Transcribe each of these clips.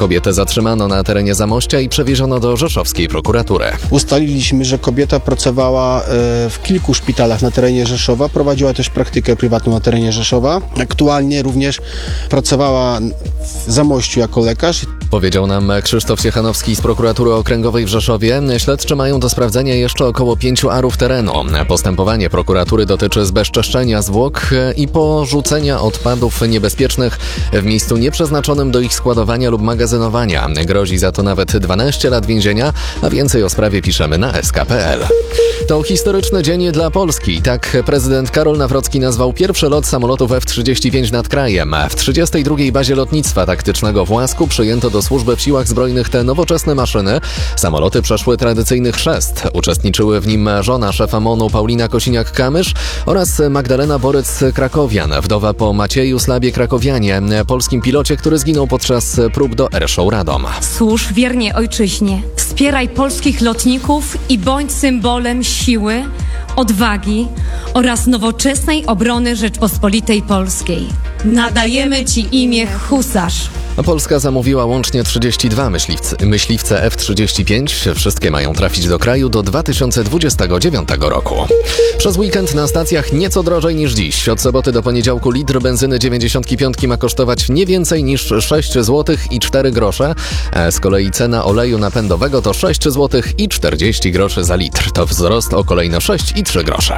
Kobietę zatrzymano na terenie Zamościa i przewieziono do rzeszowskiej prokuratury. Ustaliliśmy, że kobieta pracowała w kilku szpitalach na terenie Rzeszowa, prowadziła też praktykę prywatną na terenie Rzeszowa. Aktualnie również pracowała w Zamościu jako lekarz. Powiedział nam Krzysztof Ciechanowski z prokuratury okręgowej w Rzeszowie. Śledczy mają do sprawdzenia jeszcze około 5 arów terenu. Postępowanie prokuratury dotyczy zbezczeszczenia zwłok i porzucenia odpadów niebezpiecznych w miejscu nieprzeznaczonym do ich składowania lub magazynowania. Grozi za to nawet 12 lat więzienia, a więcej o sprawie piszemy na sk.pl. To historyczny dzień dla Polski. Tak prezydent Karol Nawrocki nazwał pierwszy lot samolotów F-35 nad krajem. W 32. bazie lotnictwa taktycznego w Łasku przyjęto do służby w Siłach Zbrojnych te nowoczesne maszyny. Samoloty przeszły tradycyjny chrzest. Uczestniczyły w nim żona szefa MON-u Paulina Kosiniak-Kamysz oraz Magdalena Boryc-Krakowian, wdowa po Macieju Slabie-Krakowianie, polskim pilocie, który zginął podczas prób do Airshow Radom. Służ wiernie ojczyźnie, wspieraj polskich lotników i bądź symbolem siły, odwagi oraz nowoczesnej obrony Rzeczpospolitej Polskiej. Nadajemy Ci imię Husarz. Polska zamówiła łącznie 32 myśliwce F-35. Wszystkie mają trafić do kraju do 2029 roku. Przez weekend na stacjach nieco drożej niż dziś. Od soboty do poniedziałku litr benzyny 95 ma kosztować nie więcej niż 6 zł i 4 grosze. Z kolei cena oleju napędowego to 6 zł i 40 groszy za litr. To wzrost o kolejne 6 i 3 grosze.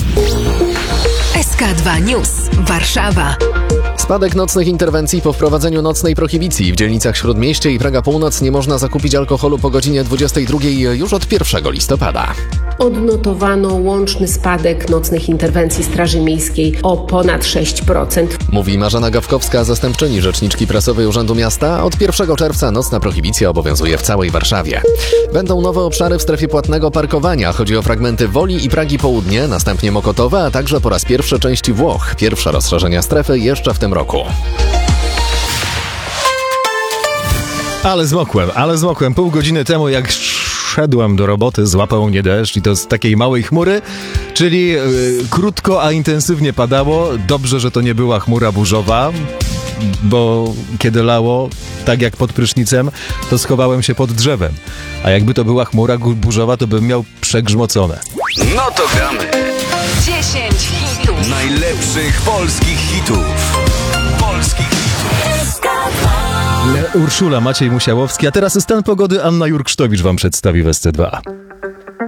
SK2 News. Warszawa. Spadek nocnych interwencji po wprowadzeniu nocnej prohibicji. W dzielnicach Śródmieście i Praga Północ nie można zakupić alkoholu po godzinie 22 już od 1 listopada. Odnotowano łączny spadek nocnych interwencji Straży Miejskiej o ponad 6%. Mówi Marzena Gawkowska, zastępczyni rzeczniczki prasowej Urzędu Miasta. Od 1 czerwca nocna prohibicja obowiązuje w całej Warszawie. Będą nowe obszary w strefie płatnego parkowania. Chodzi o fragmenty Woli i Pragi Południe, następnie Mokotowa, a także po raz pierwszy części Włoch. Pierwsze rozszerzenia strefy jeszcze w tym roku. Ale zmokłem. Pół godziny temu, jak szedłem do roboty, złapał mnie deszcz i to z takiej małej chmury, czyli krótko, a intensywnie padało. Dobrze, że to nie była chmura burzowa, bo kiedy lało, tak jak pod prysznicem, to schowałem się pod drzewem. A jakby to była chmura burzowa, to bym miał przegrzmocone. No to gramy. 10 hitów. Najlepszych polskich hitów. Urszula, Maciej Musiałowski, a teraz stan pogody Anna Jurksztowicz wam przedstawi w SC2.